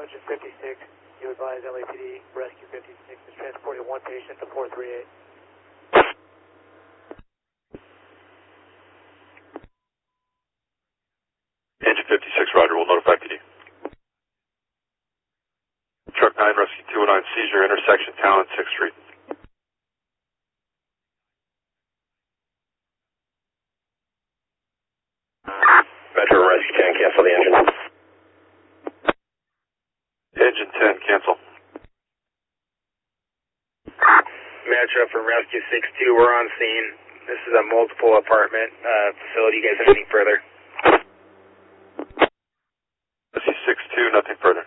Engine 56, you advise LAPD Rescue 56 is transporting one patient to 438. Engine 56, roger, we'll notify PD. Truck 9, Rescue 209, seizure, intersection, Town and 6th Street. Metro Rescue 10, cancel the engine. Engine 10, cancel. Metro for Rescue 62, we're on scene. This is a multiple apartment facility. You guys have anything further? Rescue 62, nothing further.